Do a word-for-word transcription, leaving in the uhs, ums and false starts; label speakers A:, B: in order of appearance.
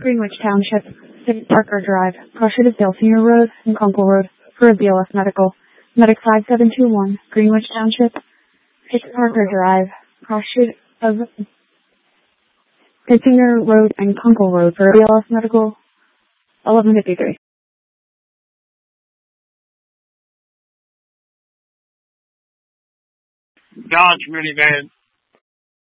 A: Greenwich Township, Saint Parker Drive, Pursuit of Dale Senior Road, and Kunkel Road, for a B L S Medical. Medic five seven two one, Greenwich Township, Saint Parker Drive, Pursuit of Dale Senior Road, and Kunkel Road, for a B L S Medical, eleven fifty-three.
B: Dodge minivan